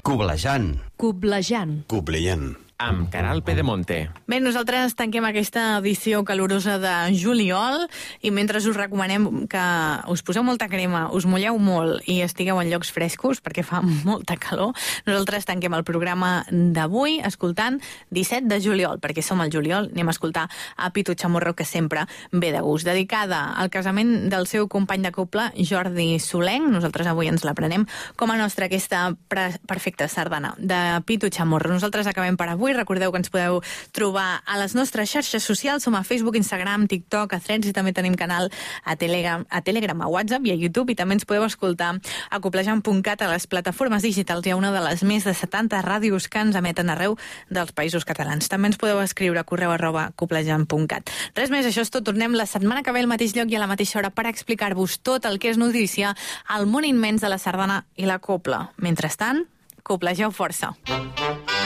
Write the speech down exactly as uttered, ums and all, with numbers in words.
Coblejant. Coblejant. Coblejant. Amb Caral Pedemonte. Bé, nosaltres tanquem aquesta edició calorosa de juliol i mentre us recomanem que us poseu molta crema, us mulleu molt i estigueu en llocs frescos perquè fa molta calor, nosaltres tanquem el programa d'avui escoltant disset de juliol, perquè som al juliol, anem a escoltar a Pitu Chamorro, que sempre ve de gust. Dedicada al casament del seu company de cobla, Jordi Solenc, nosaltres avui ens la prenem com a nostra aquesta perfecta sardana de Pitu Chamorro. Nosaltres acabem per avui. Recordeu que ens podeu trobar a les nostres xarxes socials, som a Facebook, Instagram, TikTok, a Threads, i també tenim canal a Telegram, a, Telegram, a WhatsApp i a YouTube, i també ens podeu escoltar a coblejant punt cat a les plataformes digitals. Hi ha una de les més de setanta ràdios que ens emeten arreu dels països catalans. També ens podeu escriure a correu arroba coblejant punt cat. Res més, això és tot. Tornem la setmana que ve al mateix lloc i a la mateixa hora per explicar-vos tot el que és notícia al món immens de la sardana i la cobla. Mentrestant, coblegeu força.